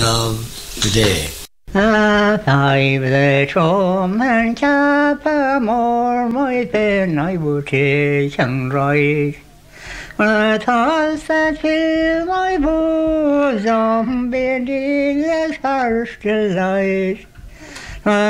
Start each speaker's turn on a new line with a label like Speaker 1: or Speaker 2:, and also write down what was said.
Speaker 1: 그대
Speaker 2: tại về trộm anh cha ba mor mỗi tên nói bù trì chẳng rồi mà thọ sa chi mỗi bù dòm bên đi lẽ sao lời